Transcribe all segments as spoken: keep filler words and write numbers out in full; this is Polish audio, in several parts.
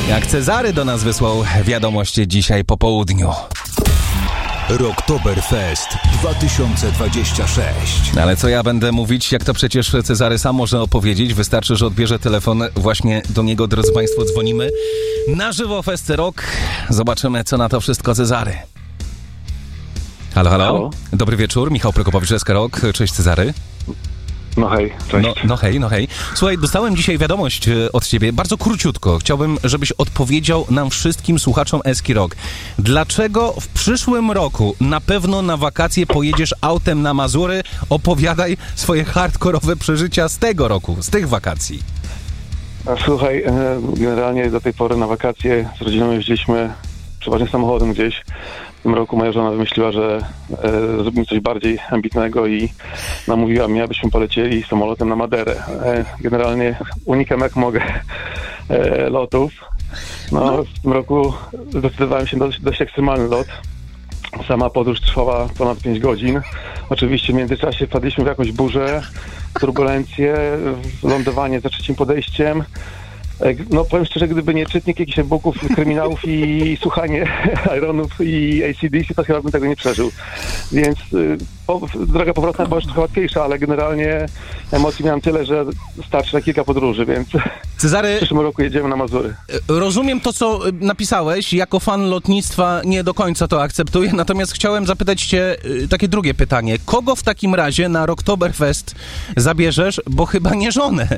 Jak Cezary do nas wysłał wiadomość dzisiaj po południu. Rocktoberfest dwa tysiące dwudziesty szósty. Ale co ja będę mówić, jak to przecież Cezary sam może opowiedzieć. Wystarczy, że odbierze telefon. Właśnie do niego, drodzy państwo, dzwonimy. Na żywo w S C Rock. Zobaczymy, co na to wszystko Cezary. Halo, halo. Halo. Dobry wieczór. Michał Prokopowicz, S C Rock. Cześć, Cezary. No hej, cześć. No, no hej, no hej. Słuchaj, dostałem dzisiaj wiadomość od ciebie, bardzo króciutko. Chciałbym, żebyś odpowiedział nam wszystkim słuchaczom S C Rock. Dlaczego w przyszłym roku na pewno na wakacje pojedziesz autem na Mazury? Opowiadaj swoje hardkorowe przeżycia z tego roku, z tych wakacji. A słuchaj, generalnie do tej pory na wakacje z rodziną jeździliśmy przeważnie samochodem gdzieś. W tym roku moja żona wymyśliła, że e, zrobimy coś bardziej ambitnego i namówiła mnie, abyśmy polecieli samolotem na Maderę. E, generalnie unikam jak mogę e, lotów. No, w tym roku zdecydowałem się na dość, dość ekstremalny lot. Sama podróż trwała ponad pięć godzin. Oczywiście w międzyczasie wpadliśmy w jakąś burzę, turbulencje, lądowanie za trzecim podejściem. No powiem szczerze, gdyby nie czytnik jakichś e-booków, kryminałów i słuchanie Ironów i A C D C, to chyba bym tego nie przeżył. Więc y, po, droga powrotna była już trochę łatwiejsza, ale generalnie emocji miałem tyle, że starczy na kilka podróży, więc Cezary, w przyszłym roku jedziemy na Mazury. Rozumiem to, co napisałeś. Jako fan lotnictwa nie do końca to akceptuję, natomiast chciałem zapytać cię y, takie drugie pytanie. Kogo w takim razie na Rocktoberfest zabierzesz, bo chyba nie żonę?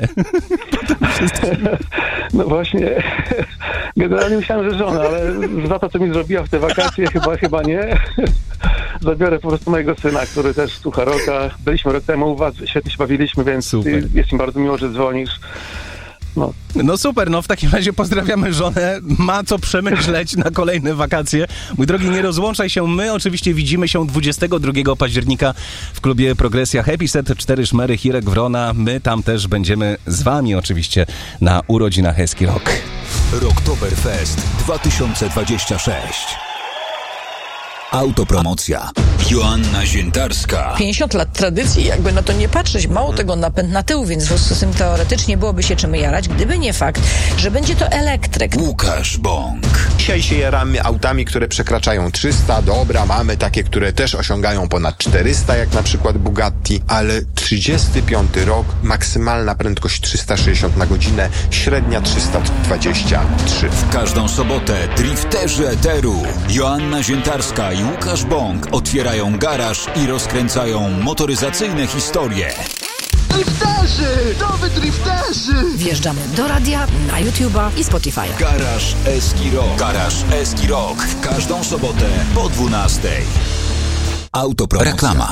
No właśnie, generalnie myślałem, że żona, ale za to, co mi zrobiła w te wakacje, chyba chyba nie. Zabiorę po prostu mojego syna, który też słucha rocka. Byliśmy rok temu u was, świetnie się bawiliśmy, więc super. Jest mi bardzo miło, że dzwonisz. No. no super, no w takim razie pozdrawiamy żonę, ma co przemyśleć na kolejne wakacje. Mój drogi, nie rozłączaj się, my oczywiście widzimy się dwudziestego drugiego października w klubie Progresja Happy Set, cztery szmery, Hirek Wrona, my tam też będziemy z wami oczywiście na urodzinach S C Rock. Rocktoberfest dwa tysiące dwudziesty szósty. Autopromocja. Joanna Ziętarska. pięćdziesiąt lat tradycji, jakby na to nie patrzeć, mało tego, napęd na tył, więc w związku z tym teoretycznie byłoby się czym jarać, gdyby nie fakt, że będzie to elektryk. Łukasz Bąk. Dzisiaj się jaramy autami, które przekraczają trzysta, dobra, mamy takie, które też osiągają ponad czterysta, jak na przykład Bugatti, ale trzydziesty piąty rok, maksymalna prędkość trzysta sześćdziesiąt na godzinę, średnia trzysta dwadzieścia trzy. W każdą sobotę drifterzy eteru Joanna Ziętarska i Łukasz Bąk otwierają garaż i rozkręcają motoryzacyjne historie. Drifterzy! To wy drifterzy! Wjeżdżamy do radia, na YouTube'a i Spotify'a. Garaż S C Rock. Garaż S C Rock. W każdą sobotę po dwunastej. Autopromocja. Reklama.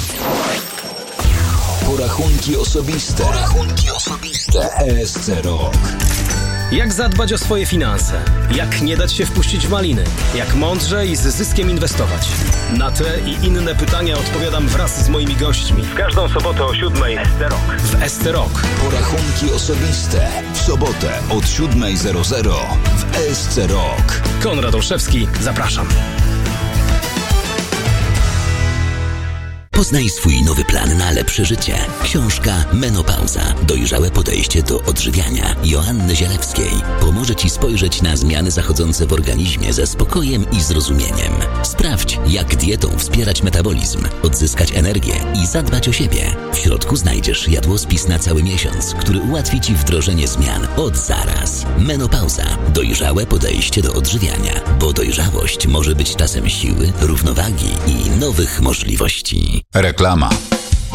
Porachunki osobiste. Porachunki osobiste. S C Rock. Jak zadbać o swoje finanse? Jak nie dać się wpuścić w maliny? Jak mądrze i z zyskiem inwestować? Na te i inne pytania odpowiadam wraz z moimi gośćmi. W każdą sobotę o siódmej S C Rock. W S C Rock. Porachunki osobiste. W sobotę od siódmej zero zero w S C Rock. Konrad Olszewski, zapraszam. Poznaj swój nowy plan na lepsze życie. Książka Menopauza. Dojrzałe podejście do odżywiania Joanny Zielewskiej pomoże Ci spojrzeć na zmiany zachodzące w organizmie ze spokojem i zrozumieniem. Sprawdź, jak dietą wspierać metabolizm, odzyskać energię i zadbać o siebie. W środku znajdziesz jadłospis na cały miesiąc, który ułatwi Ci wdrożenie zmian od zaraz. Menopauza. Dojrzałe podejście do odżywiania, bo dojrzałość może być czasem siły, równowagi i nowych możliwości. Reklama.